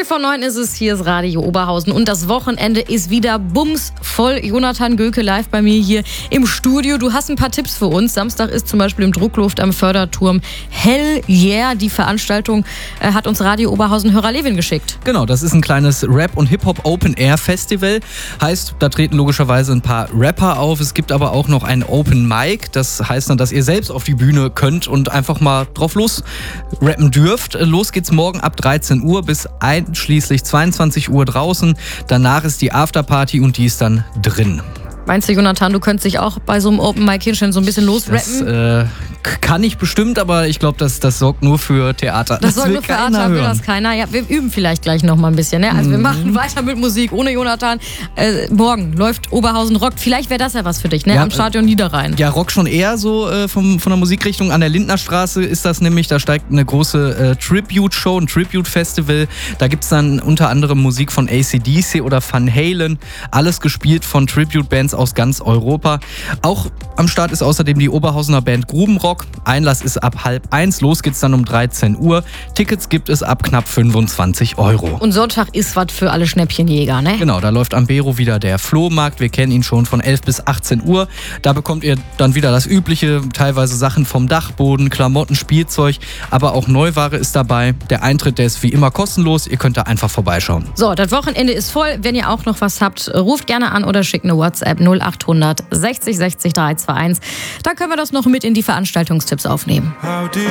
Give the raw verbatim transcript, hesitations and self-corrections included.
vor neun ist es, hier ist Radio Oberhausen und das Wochenende ist wieder bumsvoll. Jonathan Göke live bei mir hier im Studio. Du hast ein paar Tipps für uns. Samstag ist zum Beispiel im Druckluft am Förderturm Hell Yeah. Die Veranstaltung äh, hat uns Radio Oberhausen Hörer Levin geschickt. Genau, das ist ein kleines Rap- und Hip-Hop Open-Air-Festival. Heißt, da treten logischerweise ein paar Rapper auf. Es gibt aber auch noch ein Open Mic. Das heißt dann, dass ihr selbst auf die Bühne könnt und einfach mal drauf los rappen dürft. Los geht's morgen ab dreizehn Uhr bis einschließlich zweiundzwanzig Uhr draußen. Danach ist die Afterparty und die ist dann drin. Meinst du, Jonathan, du könntest dich auch bei so einem Open Mic hinstellen, so ein bisschen losrappen? Das äh, kann ich bestimmt, aber ich glaube, das, das sorgt nur für Theater. Das, das sorgt nur für Theater, will das keiner. Ja, wir üben vielleicht gleich noch mal ein bisschen. Ne? Also mhm. wir machen weiter mit Musik ohne Jonathan. Äh, morgen läuft Oberhausen Rockt. Vielleicht wäre das ja was für dich, ne? Ja, am Stadion Niederrhein. Ja, Rock schon eher so äh, vom, von der Musikrichtung. An der Lindnerstraße ist das nämlich, da steigt eine große äh, Tribute-Show, ein Tribute-Festival. Da gibt es dann unter anderem Musik von A C D C oder Van Halen. Alles gespielt von Tribute-Bands aus ganz Europa. Auch am Start ist außerdem die Oberhausener Band Grubenrock. Einlass ist ab halb eins, los geht's dann um dreizehn Uhr. Tickets gibt es ab knapp fünfundzwanzig Euro. Und Sonntag ist was für alle Schnäppchenjäger, ne? Genau, da läuft am Bero wieder der Flohmarkt. Wir kennen ihn schon von elf bis achtzehn Uhr. Da bekommt ihr dann wieder das Übliche, teilweise Sachen vom Dachboden, Klamotten, Spielzeug, aber auch Neuware ist dabei. Der Eintritt, der ist wie immer kostenlos. Ihr könnt da einfach vorbeischauen. So, das Wochenende ist voll. Wenn ihr auch noch was habt, ruft gerne an oder schickt eine WhatsApp null achthundert sechzig sechzig drei zwei eins. Dann können wir das noch mit in die Veranstaltungstipps aufnehmen.